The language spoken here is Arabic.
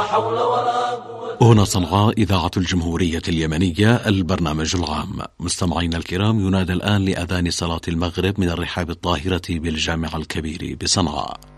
حول ولا قوة. هنا صنعاء إذاعة الجمهورية اليمنية، البرنامج العام. مستمعينا الكرام، ينادى الآن لأذان صلاة المغرب من الرحاب الطاهرة بالجامع الكبير بصنعاء.